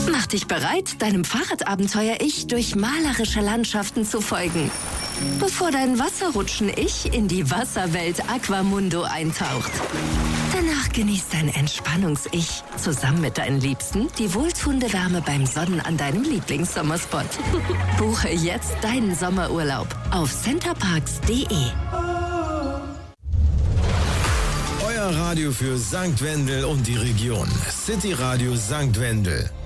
Mach dich bereit, deinem Fahrradabenteuer-Ich durch malerische Landschaften zu folgen, bevor dein Wasserrutschen-Ich in die Wasserwelt Aquamundo eintaucht. Danach genießt dein Entspannungs-Ich zusammen mit deinen Liebsten die wohltuende Wärme beim Sonnen an deinem Lieblingssommerspot. Buche jetzt deinen Sommerurlaub auf centerparks.de. Euer Radio für St. Wendel und die Region. City Radio St. Wendel.